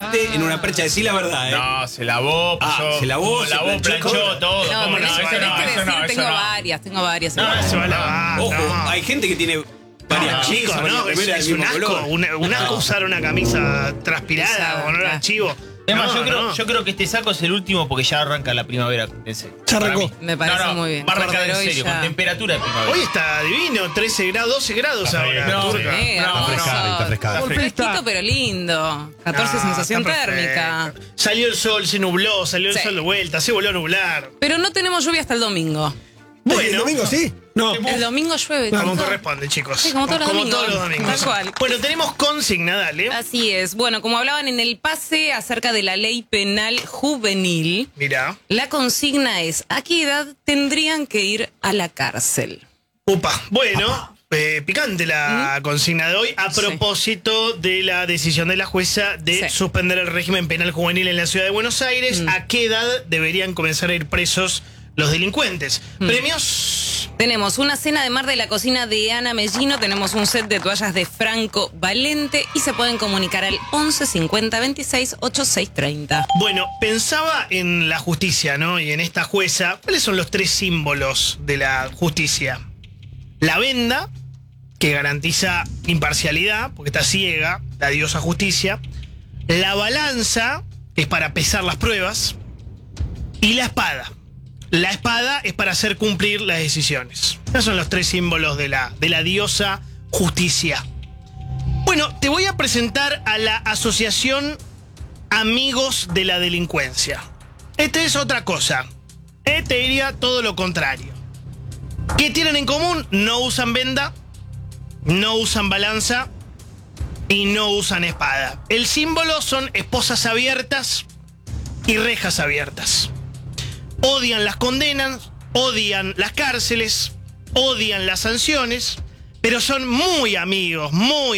mate en una percha. Decí la verdad, No, se lavó, se lavó, planchó todo. No, ¿Cómo tenés que decir, tengo varias. No, se va a lavar. Ojo, hay gente que tiene varias Chicos, camisas, no, remeras es del un mismo asco. color. Un asco usar una camisa transpirada con olor a chivo. Además, No, yo creo que este saco es el último porque ya arranca la primavera. Ya arrancó. Me parece muy bien. Va a arrancar en Cordero serio, ya. con temperatura de primavera. Hoy está divino, 13 grados, 12 grados ahora. No, Turca. Está frescada. fresquito pero lindo. 14 Ah, sensación está térmica. perfecto. Salió el sol, se nubló, salió el Sí. sol de vuelta, se volvió a nublar. Pero no tenemos lluvia hasta el domingo. ¿El domingo sí? No. El domingo llueve. Como todo. corresponde, chicos. Sí, como todos los domingos. todos los domingos. Tal cual. Bueno, tenemos consigna, dale. Así es. Bueno, como hablaban en el pase acerca de la ley penal juvenil, Mirá. la consigna es: ¿a qué edad tendrían que ir a la cárcel? Upa. Bueno, picante la consigna de hoy. A Sí. propósito de la decisión de la jueza de Sí. suspender el régimen penal juvenil en la ciudad de Buenos Aires, ¿a qué edad deberían comenzar a ir presos los delincuentes? Premios. Tenemos una cena de mar de la cocina de Ana Mellino, tenemos un set de toallas de Franco Valente y se pueden comunicar al 11 50 26 86 30. Bueno, pensaba en la justicia, ¿no? Y en esta jueza, ¿cuáles son los tres símbolos de la justicia? La venda, que garantiza imparcialidad, porque está ciega, la diosa justicia. La balanza, que es para pesar las pruebas. Y la espada. La espada es para hacer cumplir las decisiones. Esos son los tres símbolos de la diosa justicia. Bueno, te voy a presentar a la Asociación Amigos de la Delincuencia. Esta es otra cosa. Te diría todo lo contrario. ¿Qué tienen en común? No usan venda, no usan balanza y no usan espada. El símbolo son esposas abiertas y rejas abiertas. Odian las condenas, odian las cárceles, odian las sanciones, pero son muy amigos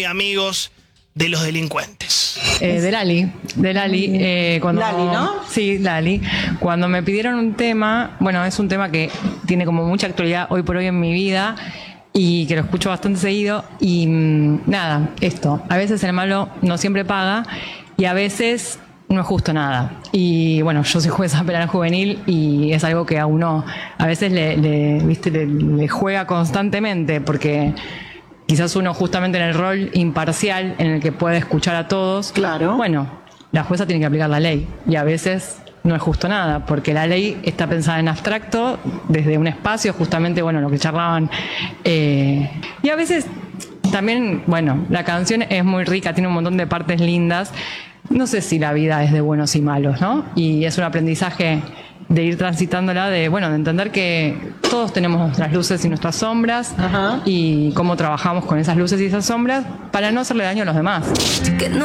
de los delincuentes. De Lali. Cuando, Lali, ¿no? Sí, Lali. Cuando me pidieron un tema, bueno, es un tema que tiene como mucha actualidad hoy por hoy en mi vida y que lo escucho bastante seguido. Y nada, esto, a veces el malo no siempre paga y a veces no es justo nada. Y bueno, yo soy jueza penal juvenil y es algo que a uno a veces le juega constantemente porque quizás uno justamente en el rol imparcial en el que puede escuchar a todos. Claro. Bueno, la jueza tiene que aplicar la ley y a veces no es justo nada, porque la ley está pensada en abstracto, desde un espacio, justamente, bueno, lo que charlaban. Y a veces también, bueno, la canción es muy rica, tiene un montón de partes lindas. No sé si la vida es de buenos y malos, ¿no? Y es un aprendizaje de ir transitándola, de entender que todos tenemos nuestras luces y nuestras sombras. Ajá. Y cómo trabajamos con esas luces y esas sombras para no hacerle daño a los demás.